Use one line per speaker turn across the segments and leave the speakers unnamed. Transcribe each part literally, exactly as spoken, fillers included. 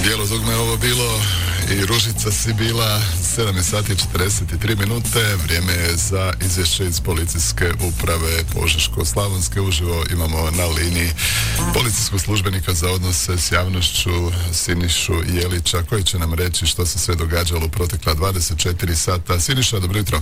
Dijelo dugme ovo bilo i Ružica si bila. Sedam sati i četrdeset tri minute. Vrijeme je za izvješće iz policijske uprave Požeško-slavonske. Uživo imamo na liniji policijskog službenika za odnose s javnošću Sinišu Jelića, koji će nam reći što se sve događalo u protekla dvadeset četiri sata. Siniša, dobro jutro.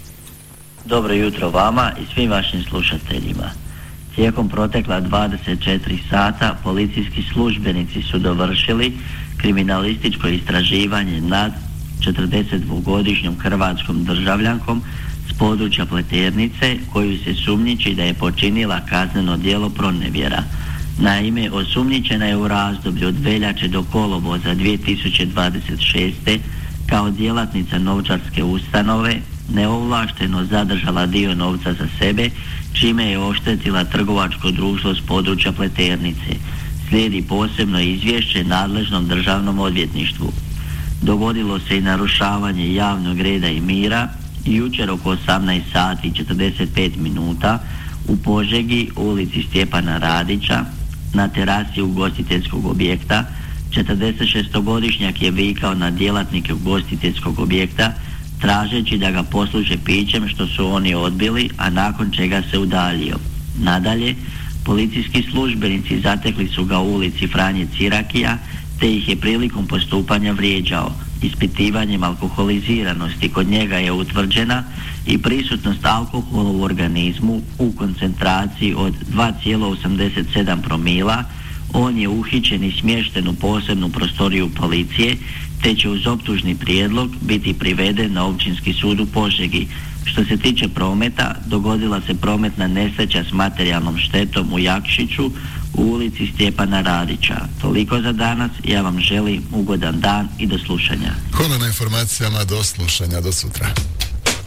Dobro jutro vama i svim vašim slušateljima. Tijekom protekla dvadeset četiri sata policijski službenici su dovršili kriminalističko istraživanje nad četrdesetdvogodišnjom hrvatskom državljankom s područja Pleternice, koju se sumnjiči da je počinila kazneno djelo pronevjera. Naime, osumnjičena je u razdoblju od veljače do kolovoza dvije tisuće dvadeset šeste. kao djelatnica novčarske ustanove neovlašteno zadržala dio novca za sebe, čime je oštetila trgovačko društvo s područja Pleternice. Slijedi posebno izvješće nadležnom državnom odvjetništvu. Dogodilo se i narušavanje javnog reda i mira jučer oko osamnaest sati i četrdeset pet minuta u Požegi, u ulici Stjepana Radića, na terasi ugostiteljskog objekta. četrdesetšestogodišnjak je vikao na djelatnike ugostiteljskog objekta tražeći da ga posluže pićem, što su oni odbili, a nakon čega se udaljio. Nadalje, policijski službenici zatekli su ga u ulici Franje Cirakija, te ih je prilikom postupanja vrijeđao. Ispitivanjem alkoholiziranosti kod njega je utvrđena i prisutnost alkohola u organizmu u koncentraciji od dva zarez osamdeset sedam promila. On je uhićen i smješten u posebnu prostoriju policije, te će uz optužni prijedlog biti priveden na Općinski sud u Požegi. Što se tiče prometa, dogodila se prometna nesreća s materijalnom štetom u Jakšiću u ulici Stjepana Radića. Toliko za danas, ja vam želim ugodan dan i do slušanja.
Hvala na informacijama, do slušanja, do sutra.